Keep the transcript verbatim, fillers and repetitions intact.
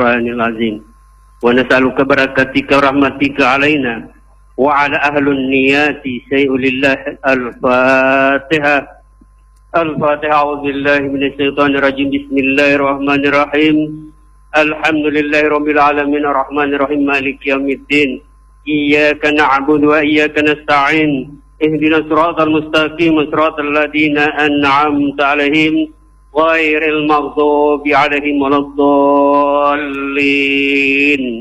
القرآن العظيم ونسألك بركاتك ورحمتك علينا وعلى أهل النيات شيء لله. الفاتحة. الفاتحة. أعوذ بالله من الشيطان الرجيم. بسم الله الرحمن الرحيم. الحمد لله رب العالمين الرحمن الرحيم مالك يوم الدين. إياك نعبد وإياك نستعين. اهدنا الصراط المستقيم صراط الذين أنعمت عليهم غير المغضوب عليهم ولا الضالين.